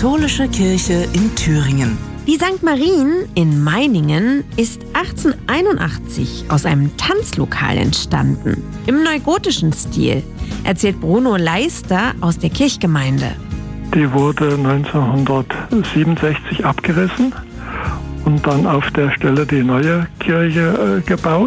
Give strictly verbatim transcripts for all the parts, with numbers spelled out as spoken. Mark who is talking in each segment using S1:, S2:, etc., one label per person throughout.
S1: katholische Kirche in Thüringen.
S2: Die Sankt Marien in Meiningen ist achtzehnhunderteinundachtzig aus einem Tanzlokal entstanden. Im neugotischen Stil, erzählt Bruno Leister aus der Kirchgemeinde.
S3: Die wurde neunzehnhundertsiebenundsechzig abgerissen und dann auf der Stelle die neue Kirche äh, gebaut.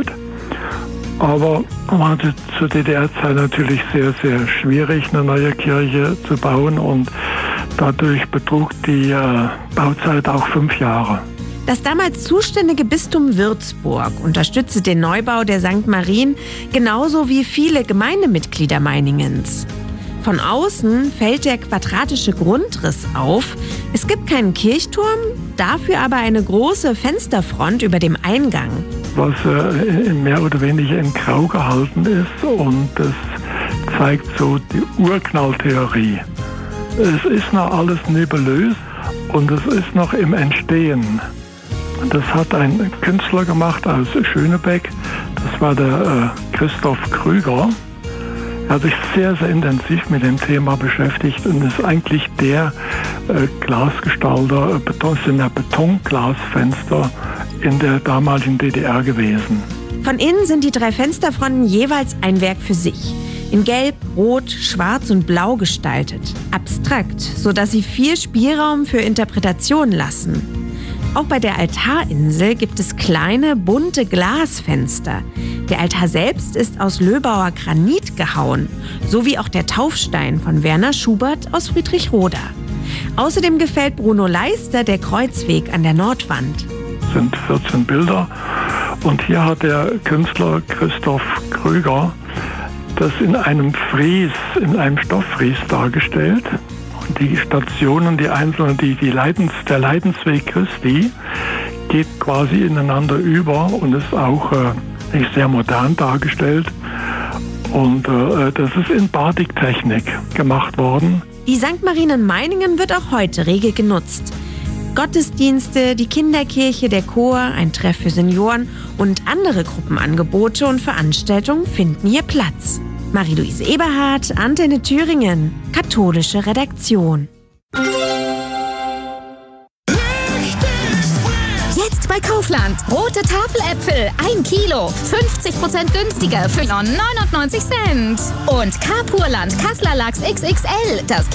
S3: Aber war zur D D R-Zeit natürlich sehr, sehr schwierig, eine neue Kirche zu bauen, und dadurch betrug die äh, Bauzeit auch fünf Jahre.
S2: Das damals zuständige Bistum Würzburg unterstützte den Neubau der Sankt Marien genauso wie viele Gemeindemitglieder Meiningens. Von außen fällt der quadratische Grundriss auf. Es gibt keinen Kirchturm, dafür aber eine große Fensterfront über dem Eingang.
S3: Was äh, mehr oder weniger in Grau gehalten ist, und das zeigt so die Urknalltheorie. Es ist noch alles nebulös und es ist noch im Entstehen. Das hat ein Künstler gemacht aus Schönebeck, das war der äh, Christoph Krüger. Er hat sich sehr, sehr intensiv mit dem Thema beschäftigt und ist eigentlich der äh, Glasgestalter, äh, Beton, sind ja Betonglasfenster in der damaligen D D R gewesen.
S2: Von innen sind die drei Fensterfronten jeweils ein Werk für sich. In Gelb, Rot, Schwarz und Blau gestaltet. Abstrakt, sodass sie viel Spielraum für Interpretation lassen. Auch bei der Altarinsel gibt es kleine, bunte Glasfenster. Der Altar selbst ist aus Löbauer Granit gehauen, sowie auch der Taufstein von Werner Schubert aus Friedrichroda. Außerdem gefällt Bruno Leister der Kreuzweg an der Nordwand.
S3: Es sind vierzehn Bilder, und hier hat der Künstler Christoph Krüger das in einem Fries, in einem Stofffries dargestellt. Und die Stationen, die einzelnen, die, die Leidens, der Leidensweg Christi geht quasi ineinander über und ist auch äh, nicht sehr modern dargestellt. Und äh, das ist in Batiktechnik gemacht worden.
S2: Die Sankt Marien in Meiningen wird auch heute rege genutzt. Gottesdienste, die Kinderkirche, der Chor, ein Treff für Senioren und andere Gruppenangebote und Veranstaltungen finden hier Platz. Marie-Louise Eberhardt, Antenne Thüringen, katholische Redaktion.
S4: Jetzt bei Kaufland. Rote Tafeläpfel, ein Kilo, fünfzig Prozent günstiger für neunundneunzig Cent. Und Carpurland Kassler Lachs X X L, das